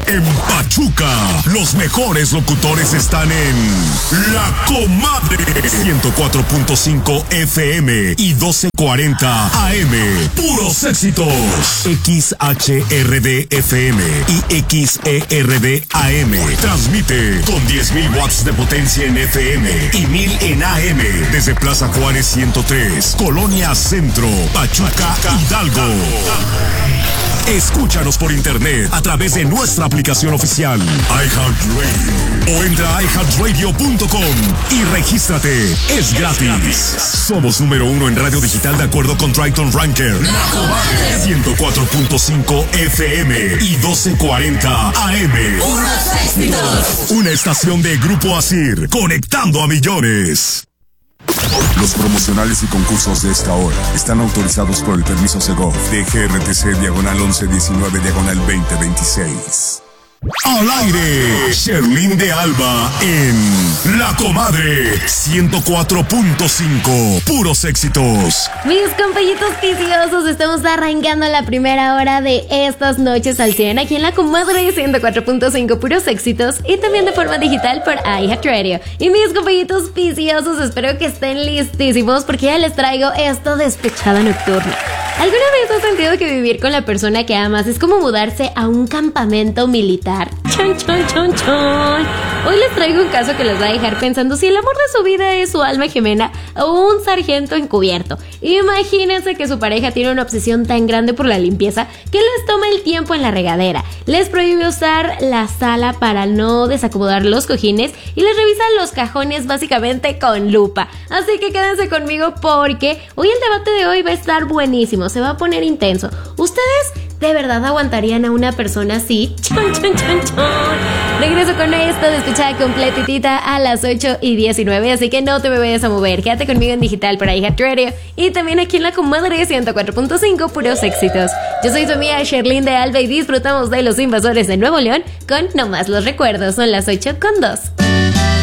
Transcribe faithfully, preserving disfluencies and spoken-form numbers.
En Pachuca, los mejores locutores están en La Comadre. ciento cuatro punto cinco F M y doce cuarenta A M. Puros éxitos. X H R D F M y X E R D A M. Transmite con diez mil watts de potencia en F M y mil en A M. Desde Plaza Juárez ciento tres, Colonia Centro, Pachuca, Hidalgo. Escúchanos por internet a través de nuestra aplicación oficial iHeartRadio o entra a i heart radio punto com y regístrate. Es gratis. Somos número uno en radio digital de acuerdo con Triton Ranker. ciento cuatro punto cinco F M y doce cuarenta A M. Una estación de Grupo Asir, conectando a millones. Los promocionales y concursos de esta hora están autorizados por el permiso Segov de G R T C diagonal once diecinueve diagonal veinte veintiséis. Al aire, Sherlyn de Alba en La Comadre ciento cuatro punto cinco, puros éxitos. Mis compañitos viciosos, estamos arrancando la primera hora de estas noches al cien aquí en La Comadre ciento cuatro punto cinco, puros éxitos, y también de forma digital por iHeartRadio. Y mis compañitos viciosos, espero que estén listísimos porque ya les traigo esta despechada nocturna. ¿Alguna vez has sentido que vivir con la persona que amas es como mudarse a un campamento militar? Chon, chon, chon, chon. Hoy les traigo un caso que los va a dejar pensando si el amor de su vida es su alma gemela o un sargento encubierto. Imagínense que su pareja tiene una obsesión tan grande por la limpieza que les toma el tiempo en la regadera, les prohíbe usar la sala para no desacomodar los cojines y les revisa los cajones básicamente con lupa. Así que quédense conmigo porque hoy el debate de hoy va a estar buenísimo, se va a poner intenso. ¿Ustedes de verdad aguantarían a una persona así? Chon, chon, chon, chon. Regreso con esto de escuchada completitita a las ocho y diecinueve, así que no te me vayas a mover. Quédate conmigo en digital por iHeartRadio y también aquí en La Comadre ciento cuatro punto cinco, puros éxitos. Yo soy tu amiga Sherlyn de Alba y disfrutamos de Los Invasores de Nuevo León con Nomás los Recuerdos. Son las ocho con dos.